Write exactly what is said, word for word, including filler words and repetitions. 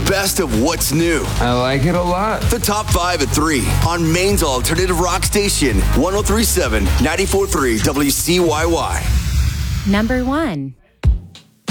best of what's new. I like it a lot. The top five at three on Maine's alternative rock station, one oh three point seven, ninety-four point three W C Y Y. Number one.